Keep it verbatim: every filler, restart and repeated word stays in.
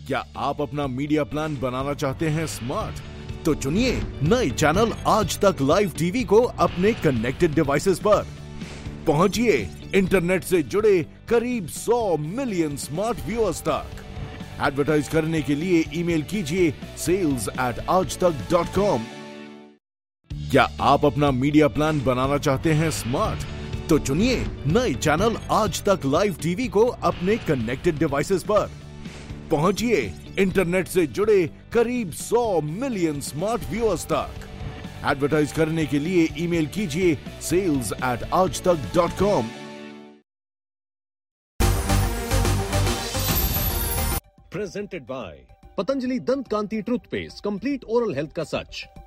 क्या आप अपना मीडिया प्लान बनाना चाहते हैं स्मार्ट? तो चुनिए नए चैनल आज तक लाइव टीवी को अपने कनेक्टेड डिवाइसेस पर। पहुंचिए इंटरनेट से जुड़े करीब सौ मिलियन स्मार्ट व्यूअर्स तक। एडवर्टाइज करने के लिए ईमेल कीजिए सेल्स एट आज तक डॉट कॉम। क्या आप अपना मीडिया प्लान बनाना चाहते हैं स्मार्ट? तो चुनिए नए चैनल आज तक लाइव टीवी को अपने कनेक्टेड डिवाइसेस पर। पहुंचिए इंटरनेट से जुड़े करीब सौ मिलियन स्मार्ट व्यूअर्स तक। एडवर्टाइज करने के लिए ईमेल कीजिए सेल्स एट आज तक dot com. Presented by Patanjali दंत कांति टूथपेस्ट, कंप्लीट ओरल हेल्थ का सच।